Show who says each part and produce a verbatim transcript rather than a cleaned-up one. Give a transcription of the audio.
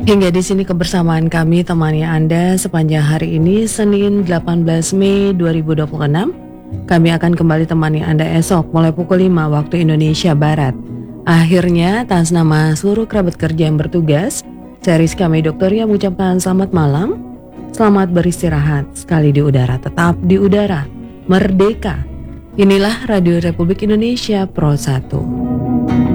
Speaker 1: Hingga di sini kebersamaan kami temani Anda sepanjang hari ini, Senin delapan belas Mei dua ribu dua puluh enam. Kami akan kembali temani Anda esok mulai pukul lima waktu Indonesia Barat. Akhirnya, atas nama seluruh kerabat kerja yang bertugas, saya Rizka Mei Doktoria mengucapkan selamat malam, selamat beristirahat, sekali di udara, tetap di udara, merdeka. Inilah Radio Republik Indonesia Pro satu.